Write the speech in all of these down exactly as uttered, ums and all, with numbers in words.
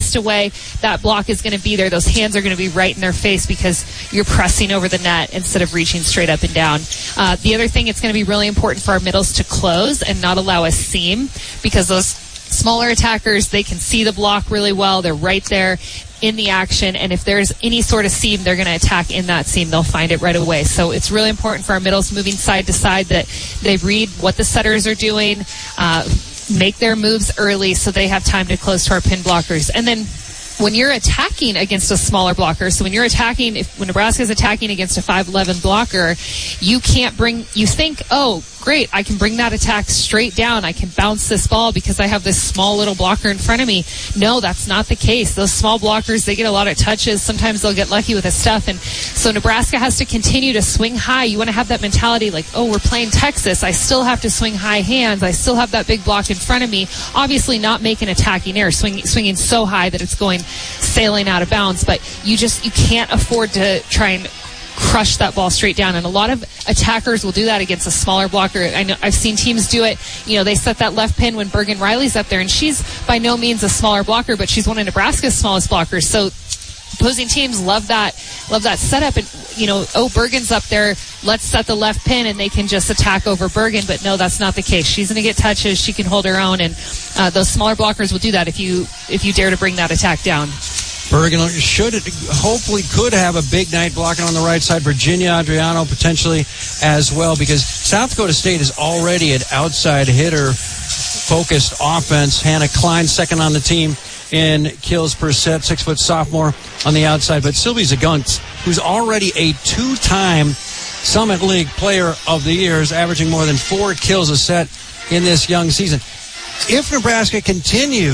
chest away, that block is going to be there. Those hands are going to be right in their face because you're pressing over the net instead of reaching straight up and down. Uh, the other thing, it's going to be really important for our middles to close and not allow a seam, because those smaller attackers, they can see the block really well. They're right there in the action, and if there's any sort of seam, they're going to attack in that seam. They'll find it right away. So it's really important for our middles moving side to side that they read what the setters are doing, uh, make their moves early so they have time to close to our pin blockers. And then when you're attacking against a smaller blocker, so when you're attacking, if when Nebraska is attacking against a five eleven blocker, you can't bring, you think, oh, great, I can bring that attack straight down. I can bounce this ball because I have this small little blocker in front of me. No, that's not the case. Those small blockers, they get a lot of touches. Sometimes they'll get lucky with the stuff. And so Nebraska has to continue to swing high. You want to have that mentality like, oh, we're playing Texas. I still have to swing high hands. I still have that big block in front of me. Obviously not make an attacking error, swing, swinging so high that it's going sailing out of bounds. But you just, you can't afford to try and crush that ball straight down. And a lot of attackers will do that against a smaller blocker. I know I've seen teams do it. You know, they set that left pin when Bergen Riley's up there, and she's by no means a smaller blocker, but she's one of Nebraska's smallest blockers. So opposing teams love that love that setup, and you know, oh, Bergen's up there, let's set the left pin and they can just attack over Bergen. But no, that's not the case. She's going to get touches, she can hold her own, and uh, those smaller blockers will do that if you if you dare to bring that attack down. Bergen should, hopefully, could have a big night blocking on the right side. Virginia Adriano potentially as well, because South Dakota State is already an outside hitter-focused offense. Hannah Klein, second on the team in kills per set, six-foot sophomore on the outside. But Sylvie Zagunt, who's already a two-time Summit League Player of the Year, is averaging more than four kills a set in this young season. If Nebraska continue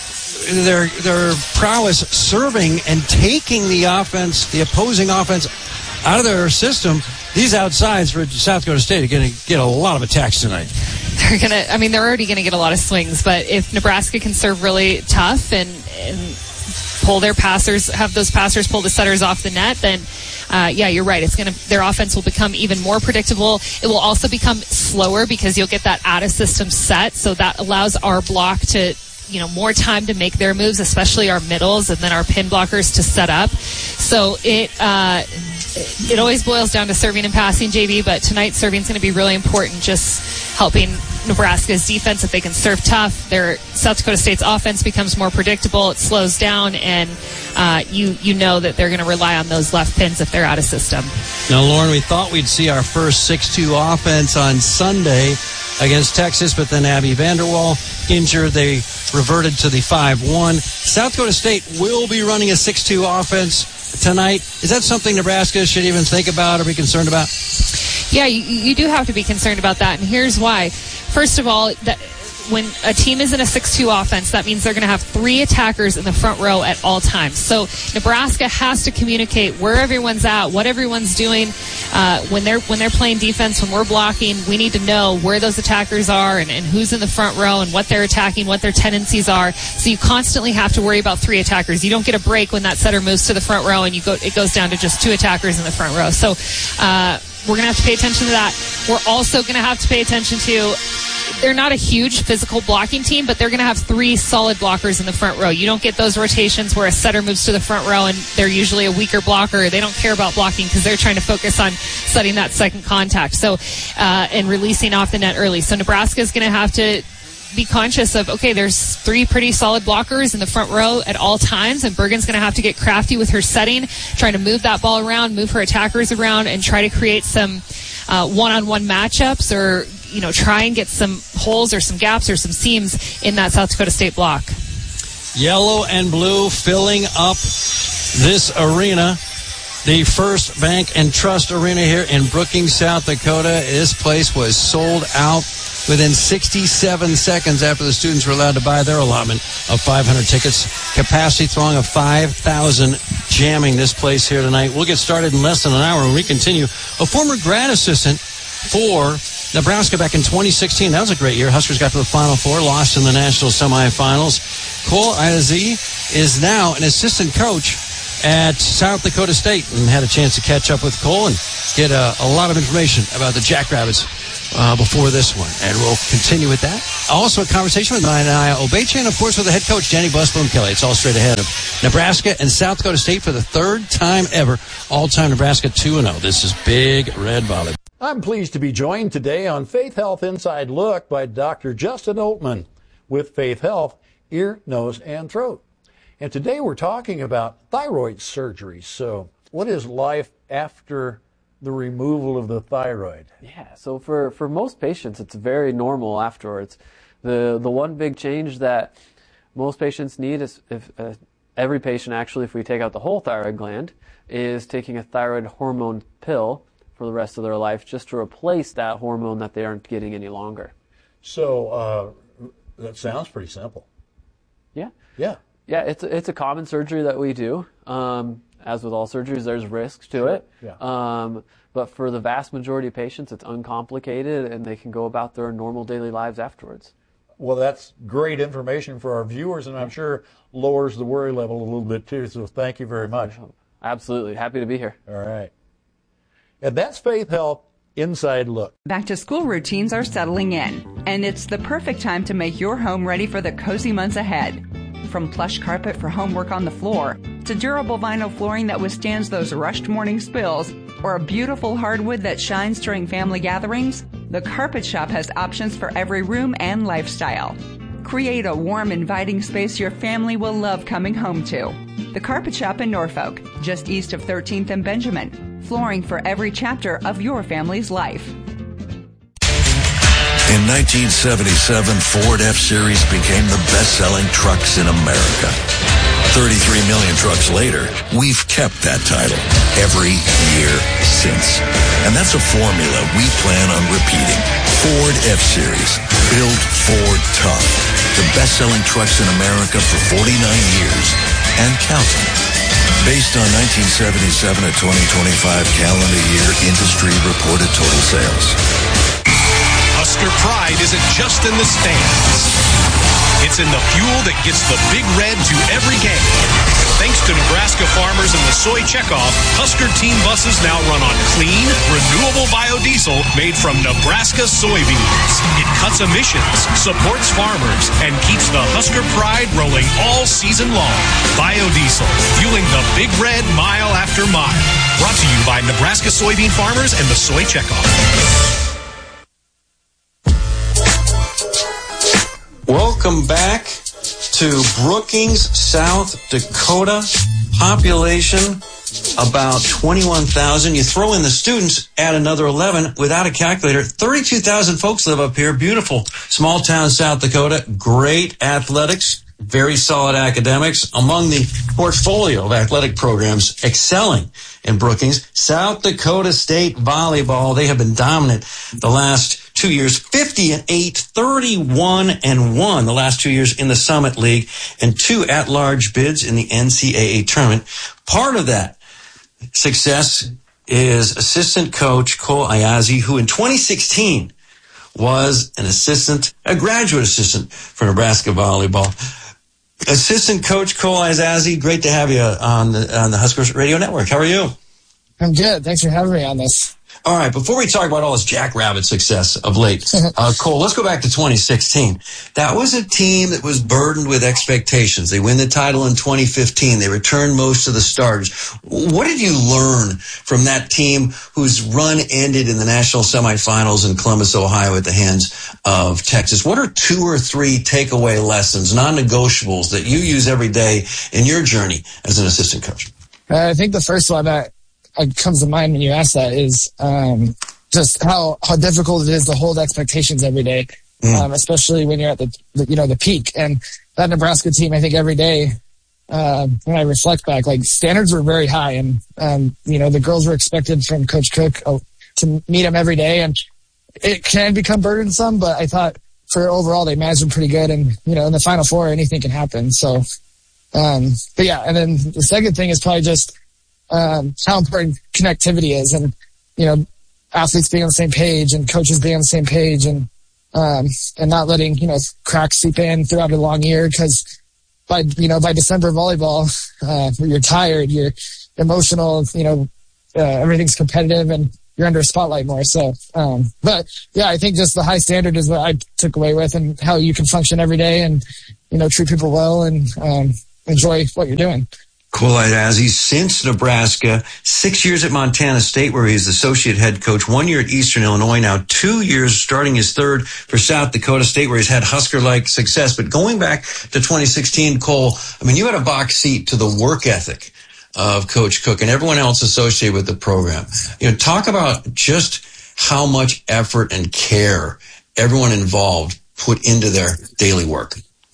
their their prowess serving and taking the offense, the opposing offense, out of their system, these outsides for South Dakota State are going to get a lot of attacks tonight. They're going to, I mean, they're already going to get a lot of swings, but if Nebraska can serve really tough and, and pull their passers, have those passers pull the setters off the net, then Uh, yeah, you're right. It's gonna. Their offense will become even more predictable. It will also become slower because you'll get that out of system set, so that allows our block to, you know, more time to make their moves, especially our middles and then our pin blockers to set up. So it uh, it always boils down to serving and passing, J B. But tonight, serving is going to be really important. Just helping Nebraska's defense, if they can serve tough, their South Dakota State's offense becomes more predictable. It slows down, and uh, you you know that they're going to rely on those left pins if they're out of system. Now, Lauren, we thought we'd see our first six two offense on Sunday against Texas, but then Abby Vanderwall injured. They reverted to the five one. South Dakota State will be running a six two offense tonight. Is that something Nebraska should even think about or be concerned about? Yeah, you, you do have to be concerned about that, and here's why. First of all, that when a team is in a six two offense, that means they're going to have three attackers in the front row at all times. So Nebraska has to communicate where everyone's at, what everyone's doing. Uh, when they're when they're playing defense, when we're blocking, we need to know where those attackers are and, and who's in the front row and what they're attacking, what their tendencies are. So you constantly have to worry about three attackers. You don't get a break when that setter moves to the front row and you go. It goes down to just two attackers in the front row. So uh, we're going to have to pay attention to that. We're also going to have to pay attention to, they're not a huge physical blocking team, but they're going to have three solid blockers in the front row. You don't get those rotations where a setter moves to the front row and they're usually a weaker blocker. They don't care about blocking because they're trying to focus on setting that second contact. So, uh, and releasing off the net early. So Nebraska is going to have to be conscious of, okay, there's three pretty solid blockers in the front row at all times, and Bergen's going to have to get crafty with her setting, trying to move that ball around, move her attackers around, and try to create some uh, one-on-one matchups, or you know, try and get some holes or some gaps or some seams in that South Dakota State block. Yellow and blue filling up this arena, the First Bank and Trust Arena here in Brookings, South Dakota. This place was sold out within sixty-seven seconds after the students were allowed to buy their allotment of five hundred tickets. Capacity throng of five thousand jamming this place here tonight. We'll get started in less than an hour when we continue. A former grad assistant for Nebraska back in twenty sixteen. That was a great year. Huskers got to the Final Four, lost in the national semifinals. Cole Iazzi is now an assistant coach at South Dakota State, and had a chance to catch up with Cole and get a, a lot of information about the Jackrabbits uh, before this one. And we'll continue with that. Also, a conversation with Naya Obecha, and, of course, with the head coach, Jenny Busboom Kelly. It's all straight ahead of Nebraska and South Dakota State for the third time ever. All-time Nebraska two and oh. This is Big Red Volleyball. I'm pleased to be joined today on Faith Health Inside Look by Doctor Justin Oltman with Faith Health, Ear, Nose, and Throat. And today we're talking about thyroid surgery. So what is life after the removal of the thyroid? Yeah, so for, for most patients, it's very normal afterwards. The the one big change that most patients need is, if uh, every patient actually, if we take out the whole thyroid gland, is taking a thyroid hormone pill for the rest of their life just to replace that hormone that they aren't getting any longer. So uh, that sounds pretty simple. Yeah. Yeah. Yeah, it's a, it's a common surgery that we do. Um, as with all surgeries, there's risks to it. Yeah. Um, but for the vast majority of patients, it's uncomplicated, and they can go about their normal daily lives afterwards. Well, that's great information for our viewers, and I'm sure lowers the worry level a little bit too. So thank you very much. Absolutely. Happy to be here. All right. And that's Faith Health Inside Look. Back to school routines are settling in, and it's the perfect time to make your home ready for the cozy months ahead. From plush carpet for homework on the floor, to durable vinyl flooring that withstands those rushed morning spills, or a beautiful hardwood that shines during family gatherings, the Carpet Shop has options for every room and lifestyle. Create a warm, inviting space your family will love coming home to. The Carpet Shop in Norfolk, just east of thirteenth and Benjamin. Flooring for every chapter of your family's life. In nineteen seventy-seven, Ford F-Series became the best-selling trucks in America. thirty-three million trucks later, we've kept that title every year since. And that's a formula we plan on repeating. Ford F-Series, built Ford tough. The best-selling trucks in America for forty-nine years and counting. Based on nineteen seventy-seven to twenty twenty-five calendar year industry reported total sales. Husker pride isn't just in the stands. It's in the fuel that gets the Big Red to every game. Thanks to Nebraska farmers and the soy checkoff, Husker team buses now run on clean, renewable biodiesel made from Nebraska soybeans. It cuts emissions, supports farmers, and keeps the Husker pride rolling all season long. Biodiesel, fueling the Big Red mile after mile. Brought to you by Nebraska soybean farmers and the soy checkoff. Welcome back to Brookings, South Dakota. Population about twenty-one thousand. You throw in the students, add another eleven without a calculator. thirty-two thousand folks live up here. Beautiful small town South Dakota. Great athletics, very solid academics. Among the portfolio of athletic programs excelling in Brookings, South Dakota State volleyball. They have been dominant the last two years, fifty and eight, thirty-one and one the last two years in the Summit League, and two at-large bids in the N C double A tournament. Part of that success is assistant coach Cole Ayazi, who in twenty sixteen was an assistant, a graduate assistant for Nebraska volleyball. Assistant coach Cole Ayazi, great to have you on the, on the Huskers Radio Network. How are you? I'm good. Thanks for having me on this. All right, before we talk about all this Jackrabbit success of late, uh, Cole, let's go back to twenty sixteen. That was a team that was burdened with expectations. They win the title in twenty fifteen. They returned most of the starters. What did you learn from that team whose run ended in the national semifinals in Columbus, Ohio at the hands of Texas? What are two or three takeaway lessons, non-negotiables, that you use every day in your journey as an assistant coach? Uh, I think the first one that comes to mind when you ask that is um, just how, how difficult it is to hold expectations every day, mm. um, especially when you're at the, the you know the peak. And that Nebraska team, I think every day uh, when I reflect back, like standards were very high, and um, you know the girls were expected from Coach Cook oh, to meet them every day, and it can become burdensome. But I thought for overall they managed them pretty good, and you know in the Final Four anything can happen. So, um, but yeah, and then the second thing is probably just Um, how important connectivity is, and you know, athletes being on the same page and coaches being on the same page, and um, and not letting you know cracks seep in throughout a long year, because by you know by December volleyball, uh, you're tired, you're emotional, you know, uh, everything's competitive, and you're under a spotlight more. So, um, but yeah, I think just the high standard is what I took away with, and how you can function every day and, you know, treat people well and, um, enjoy what you're doing. Cole Iazzi, since Nebraska, six years at Montana State, where he's associate head coach, one year at Eastern Illinois, now two years starting his third for South Dakota State, where he's had Husker-like success. But going back to twenty sixteen, Cole, I mean, you had a box seat to the work ethic of Coach Cook and everyone else associated with the program. You know, talk about just how much effort and care everyone involved put into their daily work.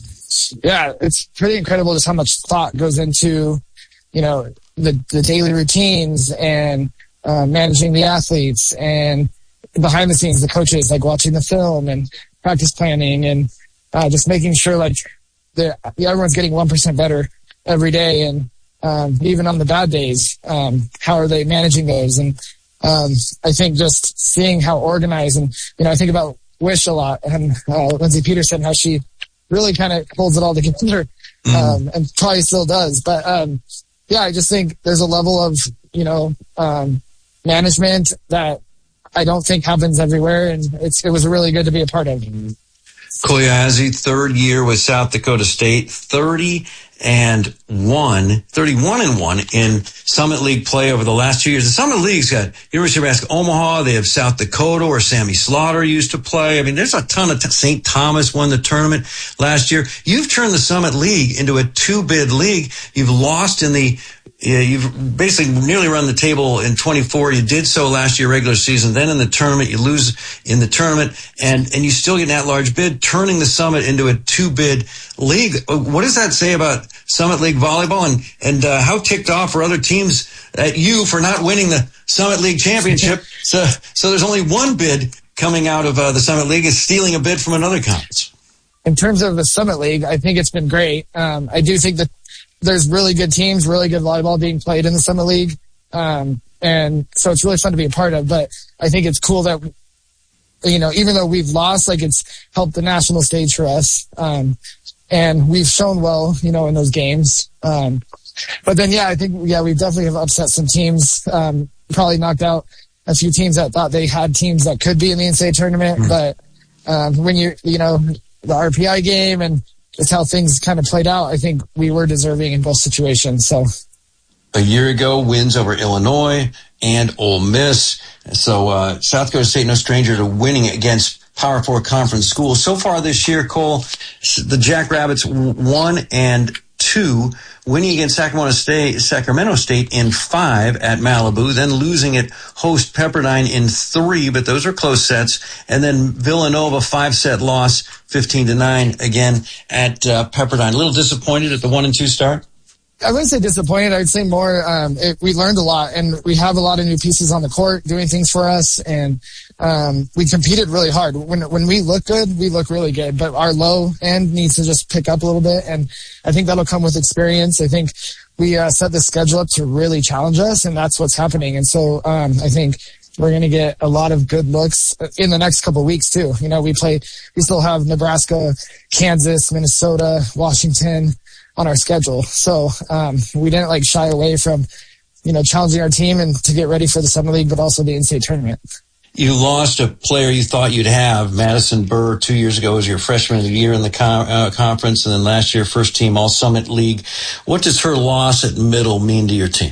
Yeah, it's pretty incredible just how much thought goes into, you know, the, the daily routines and uh, managing the athletes, and behind the scenes, the coaches, like watching the film and practice planning, and uh, just making sure like everyone's getting one percent better every day. And um, even on the bad days, um, how are they managing those? And um, I think just seeing how organized, and, you know, I think about Wish a lot, and uh, Lindsay Peterson, how she really kind of holds it all together, um, mm. and probably still does. But, um, yeah, I just think there's a level of, you know, um, management that I don't think happens everywhere. And it's, it was really good to be a part of. Cole Iazzi, third year with South Dakota State, thirty and one, thirty-one and one in Summit League play over the last two years. The Summit League's got University of Nebraska Omaha. They have South Dakota, where Sammy Slaughter used to play. I mean, there's a ton of t- Saint Thomas won the tournament last year. You've turned the Summit League into a two-bid league. You've lost in the Yeah, you've basically nearly run the table in twenty-four. You did so last year, regular season. Then in the tournament, you lose in the tournament, and, and you still get an at-large bid, turning the Summit into a two-bid league. What does that say about Summit League volleyball, and, and uh, how ticked off are other teams at you for not winning the Summit League championship? so, so there's only one bid coming out of uh, the Summit League, is stealing a bid from another conference. In terms of the Summit League, I think it's been great. Um, I do think that there's really good teams, really good volleyball being played in the Summit League. Um, and so it's really fun to be a part of, but I think it's cool that, you know, even though we've lost, like, it's helped the national stage for us. Um, and we've shown well, you know, in those games. Um, but then, yeah, I think, yeah, we definitely have upset some teams, um, probably knocked out a few teams that thought they had teams that could be in the N C double A tournament. Mm-hmm. But, um, when you, you know, the R P I game and just how things kind of played out, I think we were deserving in both situations. So a year ago, wins over Illinois and Ole Miss. So uh, South Dakota State, no stranger to winning against Power Four conference schools. So far this year, Cole, the Jackrabbits one and two, winning against Sacramento State, Sacramento State in five at Malibu, then losing at host Pepperdine in three, but those are close sets, and then Villanova five-set loss, fifteen to nine, again at uh, Pepperdine. A little disappointed at the one and two start? I wouldn't say disappointed. I would say more, um, it, we learned a lot, and we have a lot of new pieces on the court doing things for us, and um, we competed really hard. When when we look good, we look really good, but our low end needs to just pick up a little bit, and I think that'll come with experience. I think we uh, set the schedule up to really challenge us, and that's what's happening. And so um, I think we're going to get a lot of good looks in the next couple of weeks too. You know, we play, we still have Nebraska, Kansas, Minnesota, Washington on our schedule. So um, we didn't like shy away from, you know, challenging our team and to get ready for the Summer League, but also the N C double A tournament. You lost a player you thought you'd have. Madison Burr, two years ago, was your freshman of the year in the con- uh, conference, and then last year, first team All-Summit League. What does her loss at middle mean to your team?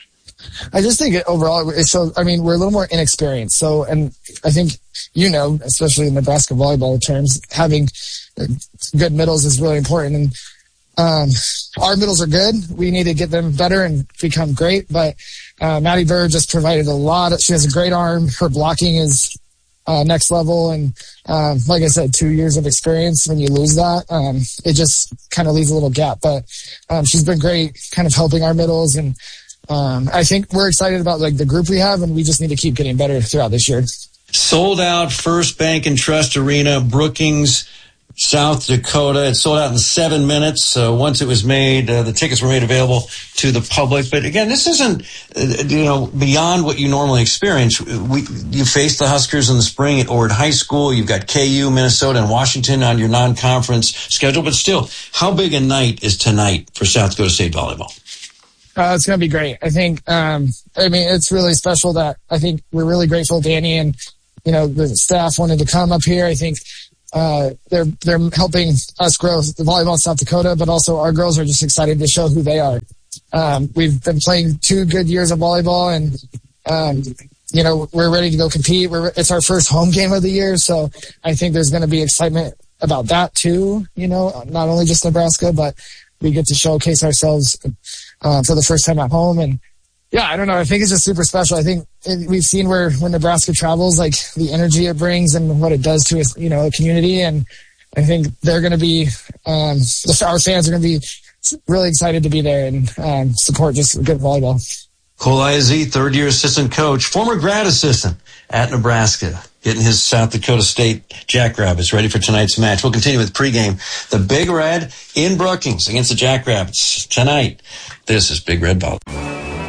I just think it, overall, it shows, I mean, we're a little more inexperienced. So, and I think, you know, especially in Nebraska volleyball terms, having good middles is really important. And Um, our middles are good. We need to get them better and become great. But uh, Maddie Burr just provided a lot. Of, she has a great arm. Her blocking is uh, next level. And um, like I said, two years of experience. When you lose that, um, it just kind of leaves a little gap. But um, she's been great, kind of helping our middles. And um, I think we're excited about like the group we have, and we just need to keep getting better throughout this year. Sold out First Bank and Trust Arena, Brookings, South Dakota. It sold out in seven minutes. Uh, once it was made, uh, the tickets were made available to the public. But again, this isn't, uh, you know, beyond what you normally experience. We, you faced the Huskers in the spring at Ord High School. You've got K U, Minnesota, and Washington on your non-conference schedule. But still, how big a night is tonight for South Dakota State volleyball? Uh, it's going to be great. I think, um, I mean, it's really special that I think we're really grateful Danny and, you know, the staff wanted to come up here. I think, uh, they're, they're helping us grow the volleyball in South Dakota, but also our girls are just excited to show who they are. Um, we've been playing two good years of volleyball and, um, you know, we're ready to go compete. We're, it's our first home game of the year. So I think there's going to be excitement about that too, you know, not only just Nebraska, but we get to showcase ourselves, uh, for the first time at home. And yeah, I don't know. I think it's just super special. I think it, we've seen where when Nebraska travels, like the energy it brings and what it does to, you know, a community. And I think they're going to be, um, our fans are going to be really excited to be there and, um, support just good volleyball. Cole Iazzi, third-year assistant coach, former grad assistant at Nebraska, getting his South Dakota State Jackrabbits ready for tonight's match. We'll continue with pregame. The Big Red in Brookings against the Jackrabbits tonight. This is Big Red Volleyball.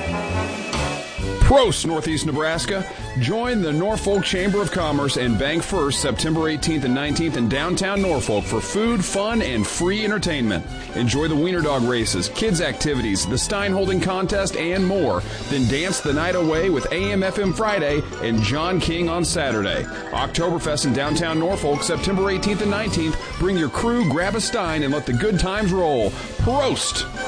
Prost, Northeast Nebraska. Join the Norfolk Chamber of Commerce and Bank First September eighteenth and nineteenth in downtown Norfolk for food, fun, and free entertainment. Enjoy the Wiener Dog races, kids' activities, the Stein Holding Contest, and more. Then dance the night away with A M F M Friday and John King on Saturday. Oktoberfest in downtown Norfolk September eighteenth and nineteenth. Bring your crew, grab a Stein, and let the good times roll. Prost!